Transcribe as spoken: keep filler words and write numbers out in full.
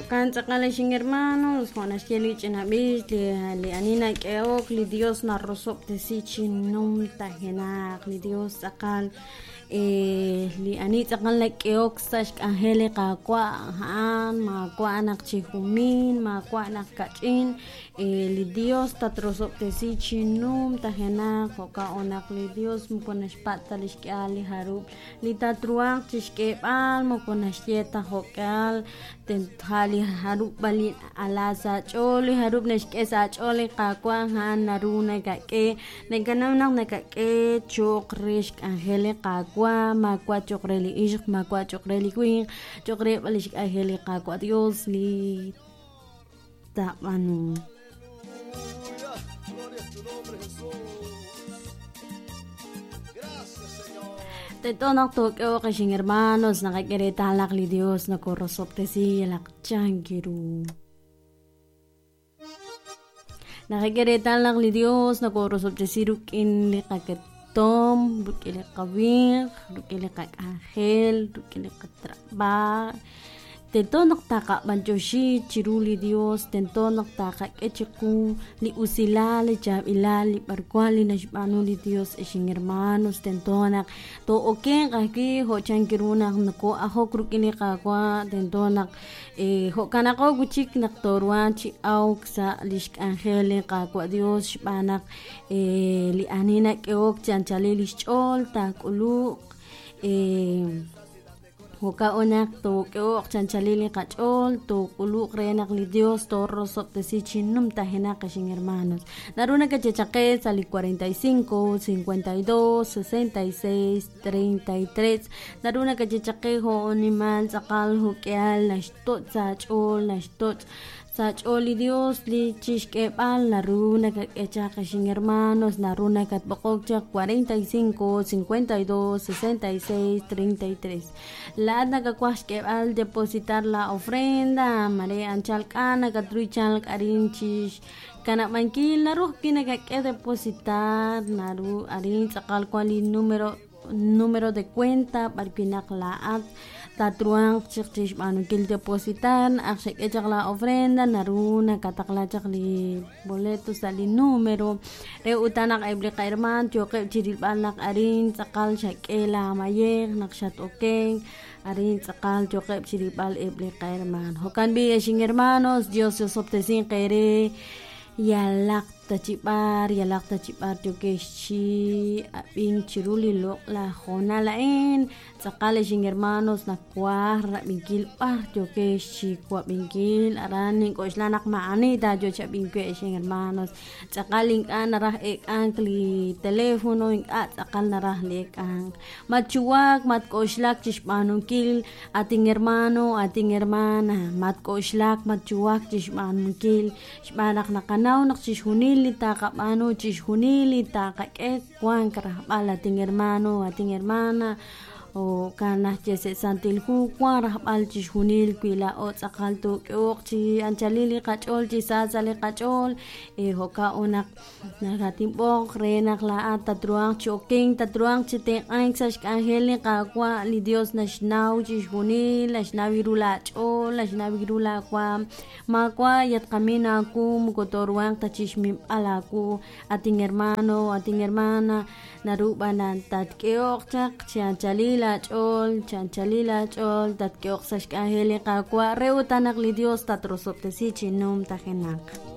Kan shin hermanos, Juan Ashkeli Chinabis, li Anina Keok, li Dios narrosop de Sichin Num Tajenak, li Dios Sakal, li Anita Kan la Keok Sash Angele Kakwa Han, Makwa Anak Chihumin, Makwa Anak Kachin, li Dios tatrosop de Sichin Num Tajenak, Hoka Onak li Dios Mukonashpat Talishkali Harub, li Tatruak Chishkepal, Mukonashieta Hokal, Tentali Harub Balin Alasa Choli Harub Neshkesa Choli Kakwa Han Naruna Kake, Negananak Nakake, Chokrish Angele Kakwa, Makwa Chokreli Ish, Makwa Chokreli Queen, Chokre Balish Angele Kakwa, Dios li Tapanu. Tetonak tokyo kasing hermanos nakakirita alak li Dios na korosop te si alak changiru. Nakakirita alak li Dios na korosop te si rukin li kaketom, rukin li kawir, rukin li kakahel, rukin li katraba. Tento naktaka banjoshi chiruli Dios, tento naktaka echeku li usila li jabila li barkwali na shibanu li Dios esing hermanos tento nak to oken kaki ho chankirunak nako aho krukini kakwa tento nak eh ho kanako guchik nak torwan chi au sa lishk angele kakwa Dios shibanak eh li anina keok chanchali lishol takulu eh Hoka onak to keok chanchalili kachol to kuluk renak li Dios to rosop de sichinum tahena kasing hermanos. Naruna que chechaque sali cuarenta y cinco, cincuenta y dos, sesenta y seis, treinta y tres. Naruna que chechaque ho animal sakal ho keal nashtot sachol nashtot Sacholi Dios li chishkepal naruna que echa kasing hermanos naruna que bokokcha cuarenta y cinco, cincuenta y dos, sesenta y seis, treinta y tres. La na que kwashkepal depositar la ofrenda mare anchal kana que truichal karinchish kana mankil naru kina que depositar naru arin sakal kwali número número de cuenta barpinak laat tatruang chikchish manu kil depositan aksek echak la ofrenda naruna katakla chak li boleto sali número re utanak ibli kairman tioke chiril balak arin sakal shakela mayek nakshat okeng arin sakal tioke chiril bal ibli kairman hokan bi esing hermanos Dios yosoptesin kere yalak tachibar yalak tachibar tiokeshi abing chiruli lok la jona lain sakale sing hermanos na kuar bingkil par tiokeshi kwa bingkil araning ko islanak maani da jo cha bingke sing hermanos sakaling an narah ek ang kli telefono ing at sakal narah lek ang machuak mat ko islak chismanong kil ating hermano ating hermana mat ko islak machuak chismanong kil shmanak nakanaw naksishuni Lita kapano chishunili ta kake kwan karahbal ating hermano ating hermana o kana chese santil ku kwan rahbal chishunil pila o sakal to keok chi anchalili kachol chi sasali kachol e hoka onak nagatimbok renak laat tatruang choking tatruang chite aing sash angeli kakwa li Dios nashnaw chishunil nashnawirula chol nashnawirula kwa makwa yat kamina ku mukotorwang tachishmim alaku ating hermano ating hermana narubanan tat keok chak chanchalila chol chanchalila chol tat keok sash angeli kakwa reutanak li Dios tatrosop te sichinum tajenak.